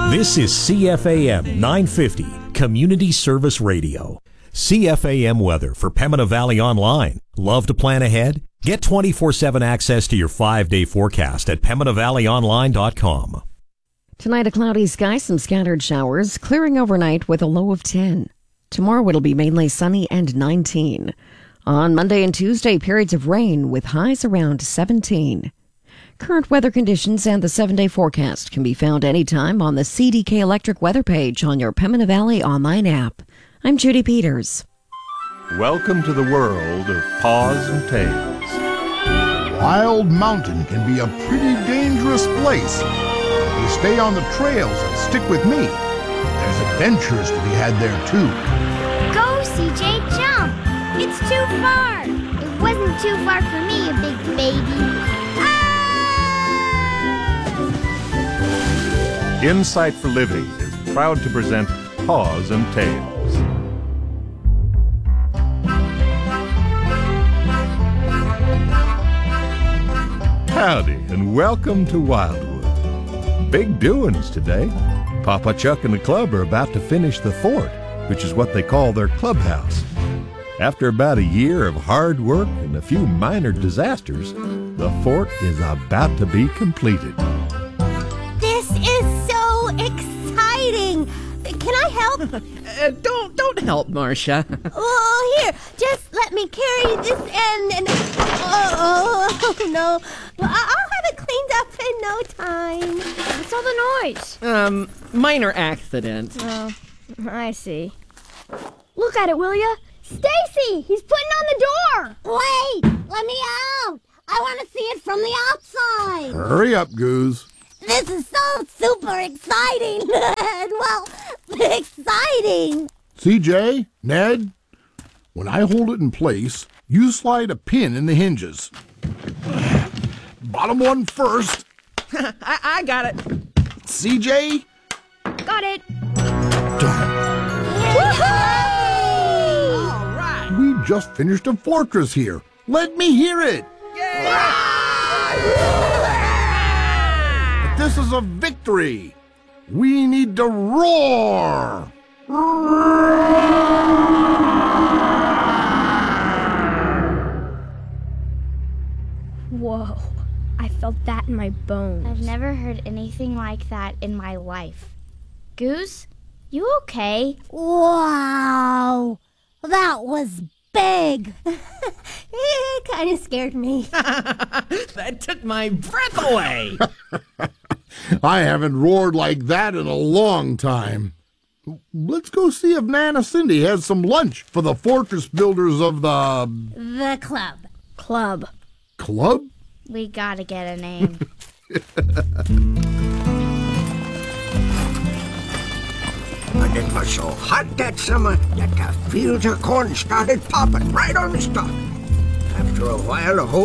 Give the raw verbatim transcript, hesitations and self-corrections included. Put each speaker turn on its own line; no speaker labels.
This is C F A M nine fifty, Community Service Radio. C F A M weather for Pembina Valley Online. Love to plan ahead? Get twenty-four seven access to your five-day forecast at pembina valley online dot com.
Tonight, a cloudy sky, some scattered showers, clearing overnight with a low of ten. Tomorrow, it'll be mainly sunny and nineteen. On Monday and Tuesday, periods of rain with highs around seventeen. Current weather conditions and the seven-day forecast can be found anytime on the C D K Electric weather page on your Pembina Valley online app. I'm Judy Peters.
Welcome to the world of Paws and Tails.
Wild Mountain can be a pretty dangerous place. If you stay on the trails and stick with me, there's adventures to be had there too.
Go, C J, jump! It's too far! It wasn't too far for me, you big baby.
Insight for Living is proud to present Paws and Tails. Howdy, and welcome to Wildwood. Big doings today. Papa Chuck and the club are about to finish the fort, which is what they call their clubhouse. After about a year of hard work and a few minor disasters, the fort is about to be completed.
This is so exciting! Can I help?
uh, don't don't help, Marcia.
Oh, here, just let me carry this end and... Oh, oh no. Well, I'll have it cleaned up in no time.
What's all the noise?
Um, minor accident.
Oh, I see. Look at it, will ya? Stacy! He's putting on the door!
Wait! Let me out! I want to see it from the outside!
Hurry up, Goose.
This is so super exciting! Well, exciting!
C J, Ned, when I hold it in place, you slide a pin in the hinges. Bottom one first.
I, I got it.
C J?
Got it!
Darn.
All right.
We just finished a fortress here. Let me hear it. But this is a victory. We need to roar.
Whoa, I felt that in my bones.
I've never heard anything like that in my life. Goose, you okay?
Wow! That was big! It kind of scared me.
That took my breath away.
I haven't roared like that in a long time. Let's go see if Nana Cindy has some lunch for the fortress builders of the...
The club.
Club.
Club?
We gotta get a name.
But it was so hot that summer that the fields of corn started popping right on the stalk. After a while, the whole